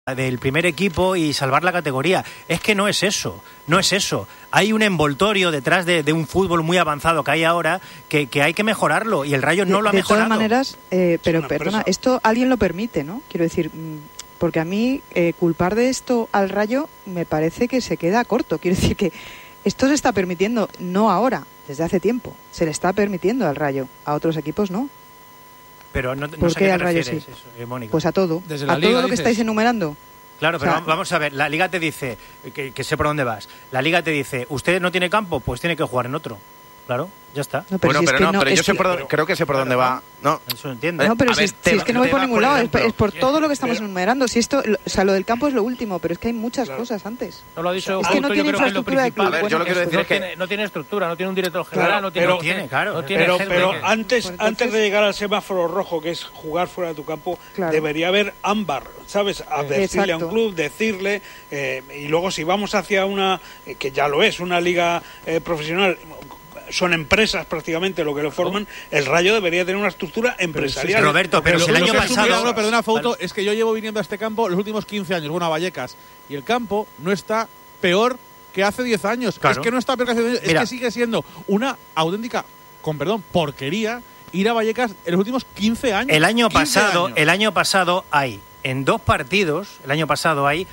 del primer equipo y salvar la categoría. Es que no es eso. Hay un envoltorio detrás de un fútbol muy avanzado que hay ahora que hay que mejorarlo y el Rayo no lo ha mejorado. De todas maneras, pero perdona, esto alguien lo permite, ¿no? Quiero decir, porque a mí culpar de esto al Rayo me parece que se queda corto. Quiero decir que esto se está permitiendo, no ahora, desde hace tiempo. Se le está permitiendo al Rayo, a otros equipos no. Pero no ¿Por sé qué a al qué Rayo refieres sí? Eso, Mónica. Pues a todo. Desde la a Liga, todo lo que dices. estáis enumerando. Claro, pero O sea, vamos a ver, la Liga te dice, que sé por dónde vas, la Liga te dice, usted no tiene campo, pues tiene que jugar en otro. Claro, ya está. No, pero bueno, si pero es que no, no, pero es yo sé que- creo que sé por dónde va. No, Eso lo entiendo. No, pero A si, ver, si es que no voy por temas, ningún lado, ejemplo. es por todo lo que estamos enumerando. Si esto, o sea, lo del campo es lo último, pero es que hay muchas cosas antes. No lo ha dicho Es que no Augusto, yo tiene creo que es lo infraestructura de principal. club. A ver, yo lo quiero decir no es que tiene, no tiene estructura, no tiene un director general, Claro, no tiene... pero- no tiene, claro. no tiene gente Pero que- antes, Pues entonces- antes de llegar al semáforo rojo, que es jugar fuera de tu campo, Claro. debería haber ámbar, ¿sabes? A decirle a un Exacto. club, decirle, y luego si vamos hacia una, que ya lo es, una liga profesional, son empresas prácticamente lo que lo forman, el Rayo debería tener una estructura empresarial. Roberto, pero si el lo año que es un pasado... milagro, perdona, Fouto, es que yo llevo viniendo a este campo los últimos 15 años, bueno, a Vallecas, y el campo no está peor que hace 10 años. Claro. Es que no está peor que hace 10 años, Mira. es que sigue siendo una auténtica, con perdón, porquería ir a Vallecas en los últimos 15 años. El año 15 pasado hay, en 2 partidos, hay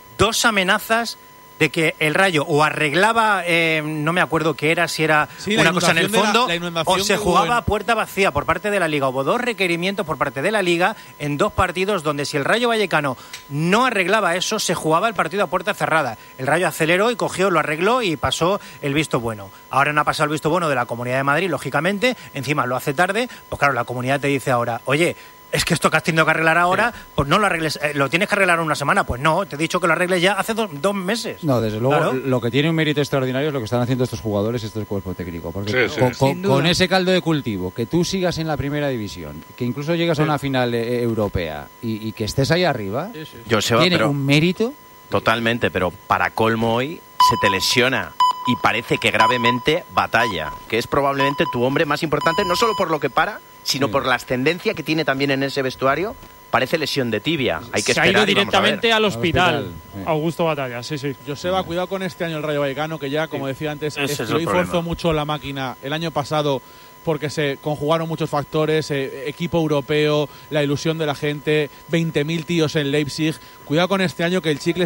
2 amenazas de que el Rayo o arreglaba, no me acuerdo qué era, si era Sí, la una cosa en el inundación de fondo, la inundación o se que hubo jugaba en- a puerta vacía por parte de la Liga. Hubo 2 requerimientos por parte de la Liga en 2 partidos donde si el Rayo Vallecano no arreglaba eso, se jugaba el partido a puerta cerrada. El Rayo aceleró y cogió, lo arregló y pasó el visto bueno. Ahora no ha pasado el visto bueno de la Comunidad de Madrid, lógicamente, encima lo hace tarde, pues claro, la Comunidad te dice ahora, oye, es que esto que has tenido que arreglar ahora, pues no lo arregles, lo tienes que arreglar en una semana. Pues no, te he dicho que lo arregles ya hace 2 meses. No, desde luego, Claro. lo que tiene un mérito extraordinario es lo que están haciendo estos jugadores y este cuerpo técnico. Porque Sí, sí. Sin duda. con ese caldo de cultivo, que tú sigas en la primera división, que incluso llegas a una final europea y que estés ahí arriba, Joseba, tiene pero un mérito. totalmente, pero para colmo hoy se te lesiona y parece que gravemente Batalla, que es probablemente tu hombre más importante, no solo por lo que para, sino Sí. por la ascendencia que tiene también en ese vestuario. Parece lesión de tibia. Hay que se ha esperar ido y vamos a ver. directamente al hospital. hospital, sí. Augusto Batalla, sí. Joseba, cuidado con este año el Rayo Vallecano, que ya, como decía antes, ese es el estiró y problema. forzó mucho la máquina el año pasado porque se conjugaron muchos factores, equipo europeo, la ilusión de la gente, 20.000 tíos en Leipzig. Cuidado con este año que el chicle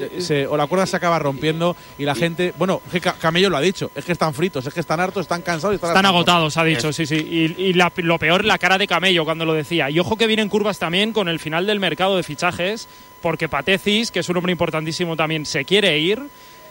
o la cuerda se acaba rompiendo y la gente... Bueno, es que Camello lo ha dicho, es que están fritos, es que están hartos, están cansados y están Están hartos. agotados, ha dicho, sí. Y lo peor, la cara de Camello cuando lo decía. Y ojo que vienen curvas también con el final del mercado de fichajes, porque Patecis, que es un hombre importantísimo también, se quiere ir.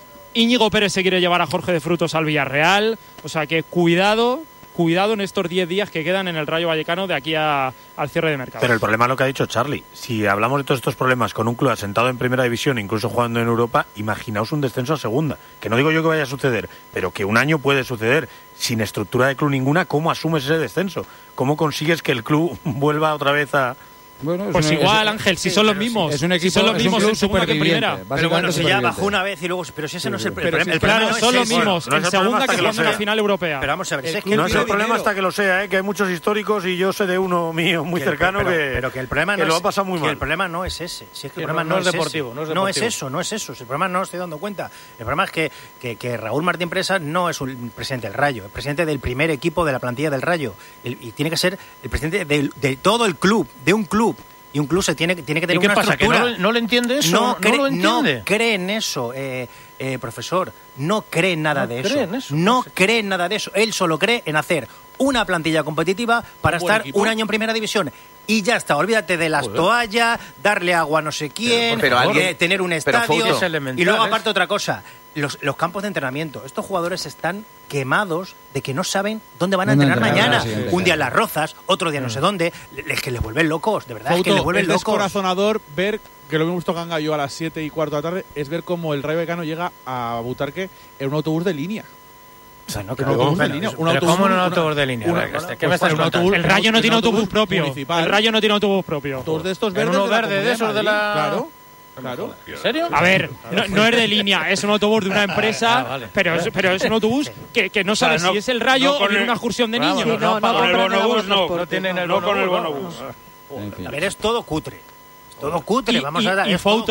Íñigo Pérez se quiere llevar a Jorge de Frutos al Villarreal. O sea que cuidado en estos 10 días que quedan en el Rayo Vallecano de aquí al cierre de mercado. Pero el problema es lo que ha dicho Charlie. Si hablamos de todos estos problemas con un club asentado en primera división, incluso jugando en Europa, imaginaos un descenso a segunda. Que no digo yo que vaya a suceder, pero que un año puede suceder. Sin estructura de club ninguna, ¿cómo asumes ese descenso? ¿Cómo consigues que el club vuelva otra vez a...? Bueno, es Pues un- igual, es- Ángel, si son los mismos. Es un equipo, si son los es un mismos club en segunda que en superviviente, primera. Pero básicamente bueno, si ya superviviente. bajó una vez y luego... Pero si ese no es el Pero problema. si El es que problema Claro, no es son los ese. mismos no es en el problema segunda hasta que que lo jugando en la sea. final europea. Pero vamos a ver, si es que club No es el tiene problema dinero. hasta que lo sea, que hay muchos históricos y yo sé de uno mío muy cercano pero que el problema que no lo es, ha pasado muy que mal. el problema no es ese. Si es que el Que problema no no es es deportivo, ese. no es No es deportivo. eso, no es eso. Si el problema no lo estoy dando cuenta. El problema es que Raúl Martín Presas no es un presidente del Rayo, es presidente del primer equipo de la plantilla del Rayo. Y tiene que ser el presidente de todo el club, de un club. Y un club tiene que tener ¿Y qué una pasa? ¿Que estructura. no le entiende eso? No lo entiende? No cree en eso, profesor. No cree en nada No de cree eso. en eso. No cree en nada de eso. Él solo cree en hacer una plantilla competitiva para ¿Un buen estar equipo? un año en primera división. Y ya está, olvídate de las toallas, darle agua a no sé quién, Pero alguien- tener un pero, estadio. Fouto, es elemental, Y luego, ¿eh? aparte, otra cosa. Los campos de entrenamiento. Estos jugadores están quemados de que no saben dónde van a ¿Dónde entrenar entrenar mañana. la siguiente Un día en semana? Las Rozas, otro día no sé dónde. Es que les vuelven locos, de verdad, es que Fouto, les vuelven es locos. descorazonador ver, que lo hemos visto Ganga yo a las 7:15 de la tarde, es ver cómo el Rayo Vallecano llega a Butarque en un autobús de línea. O sea, no, Un claro, autobús de bueno, línea. eso- Un Pero autobús, ¿cómo en un una- autobús de línea? una- ¿Qué me pues estás un contando? autobús- El Rayo no tiene un autobús propio. municipal. El Rayo no tiene autobús propio. Todos de estos ¿En verdes uno de la verde de Comunidad esos de Madrid. la- Claro. Claro. ¿En serio? Ah, A ver, no es de línea, es un autobús de una empresa, vale. pero es un autobús que no sea, sabes no- si es el Rayo no o con viene el- una excursión de Vamos, niños. Sí, no con el compran el bonobús no. transporte. No tienen el No con el bonobús, bonobús. En fin. A ver, es todo cutre. todo cutre, vamos a dar. Y es todo